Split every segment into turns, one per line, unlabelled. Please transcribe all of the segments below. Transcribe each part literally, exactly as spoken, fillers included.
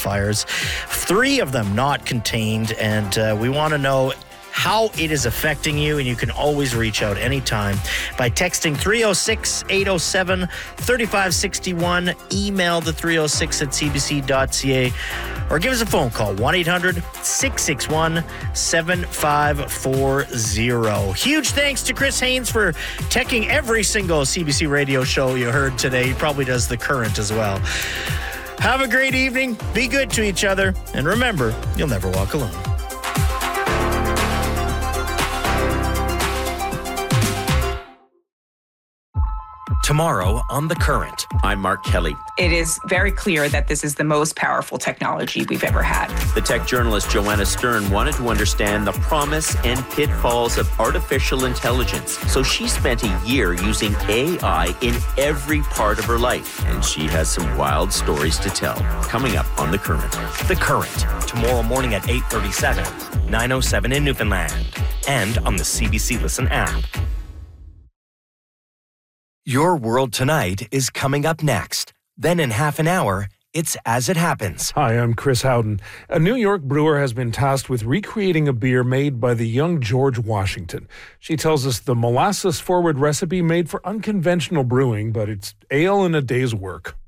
wildfires. Three of them not contained, and uh, we want to know how it is affecting you, and you can always reach out anytime by texting three oh six, eight oh seven, three five six one, email the three oh six at c b c dot c a, or give us a phone call, one eight hundred, six six one, seven five four zero. Huge thanks to Chris Haynes for teching every single C B C radio show you heard today. He probably does The Current as well. Have a great evening, be good to each other, and remember, you'll never walk alone.
Tomorrow on The Current.
I'm Mark Kelly.
It is very clear that this is the most powerful technology we've ever had.
The tech journalist Joanna Stern wanted to understand the promise and pitfalls of artificial intelligence. So she spent a year using A I in every part of her life. And she has some wild stories to tell. Coming up on The Current.
The Current. Tomorrow morning at eight thirty-seven, nine oh seven in Newfoundland. And on the C B C Listen app. Your World Tonight is coming up next. Then in half an hour, it's As It Happens.
Hi, I'm Chris Howden. A New York brewer has been tasked with recreating a beer made by the young George Washington. She tells us the molasses-forward recipe made for unconventional brewing, but it's ale in a day's work.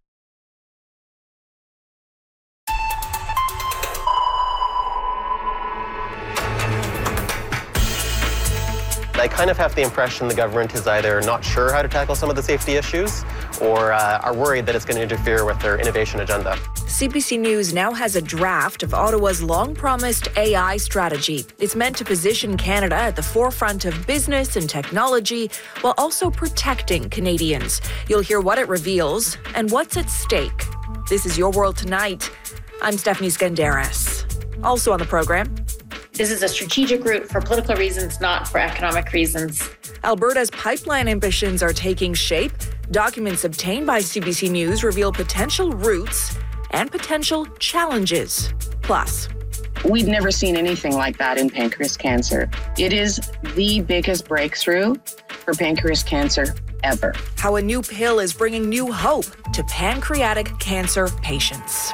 I kind of have the impression the government is either not sure how to tackle some of the safety issues or uh, are worried that it's going to interfere with their innovation agenda.
C B C News now has a draft of Ottawa's long-promised A I strategy. It's meant to position Canada at the forefront of business and technology while also protecting Canadians. You'll hear what it reveals and what's at stake. This is Your World Tonight. I'm Stephanie Skandaris. Also on the program,
this is a strategic route for political reasons, not for economic reasons.
Alberta's pipeline ambitions are taking shape. Documents obtained by C B C News reveal potential routes and potential challenges. Plus,
we've never seen anything like that in pancreas cancer. It is the biggest breakthrough for pancreas cancer ever.
How a new pill is bringing new hope to pancreatic cancer patients.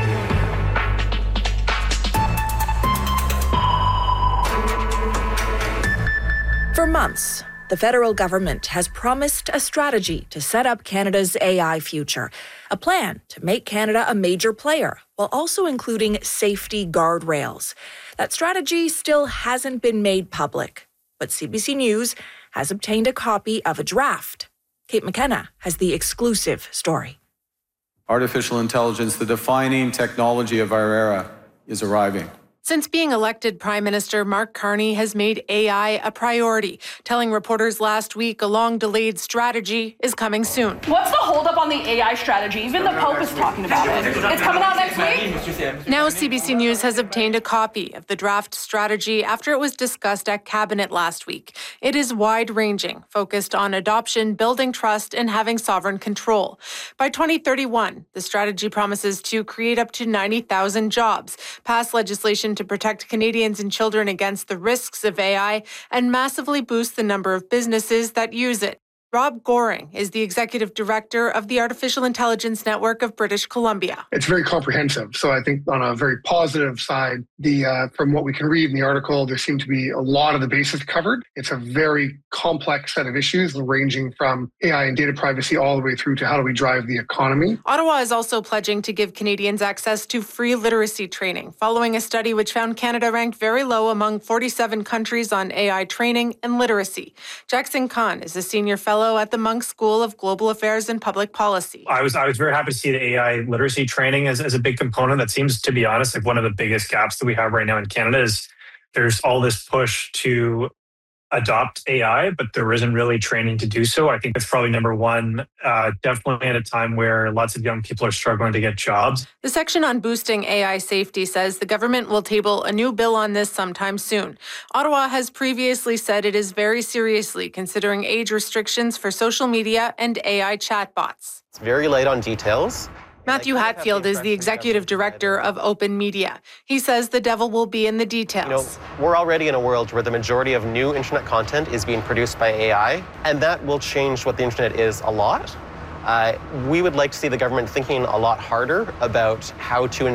For months, the federal government has promised a strategy to set up Canada's A I future, a plan to make Canada a major player while also including safety guardrails. That strategy still hasn't been made public, but C B C News has obtained a copy of a draft. Kate McKenna has the exclusive story.
Artificial intelligence, the defining technology of our era, is arriving.
Since being elected Prime Minister, Mark Carney has made A I a priority, telling reporters last week a long-delayed strategy is coming soon.
What's the holdup on the A I strategy? Even the Pope is talking about it. It's coming out next week?
Now C B C News has obtained a copy of the draft strategy after it was discussed at Cabinet last week. It is wide-ranging, focused on adoption, building trust, and having sovereign control. By twenty thirty-one, the strategy promises to create up to ninety thousand jobs, pass legislation to protect Canadians and children against the risks of A I, and massively boost the number of businesses that use it. Rob Goring is the executive director of the Artificial Intelligence Network of British Columbia.
It's very comprehensive. So I think on a very positive side, the uh, from what we can read in the article, there seem to be a lot of the bases covered. It's a very complex set of issues ranging from A I and data privacy all the way through to how do we drive the economy.
Ottawa is also pledging to give Canadians access to free literacy training, following a study which found Canada ranked very low among forty-seven countries on A I training and literacy. Jackson Khan is a senior fellow at the Munk School of Global Affairs and Public Policy.
I was I was very happy to see the A I literacy training as, as a big component. That seems, to be honest, like one of the biggest gaps that we have right now in Canada is there's all this push to adopt A I, but there isn't really training to do so. I think that's probably number one, uh, definitely at a time where lots of young people are struggling to get jobs.
The section on boosting A I safety says the government will table a new bill on this sometime soon. Ottawa has previously said it is very seriously considering age restrictions for social media and A I chatbots.
It's very light on details.
Matthew Hatfield is the executive director of Open Media. He says the devil will be in the details.
You know, we're already in a world where the majority of new internet content is being produced by A I, and that will change what the internet is a lot. Uh, we would like to see the government thinking a lot harder about how to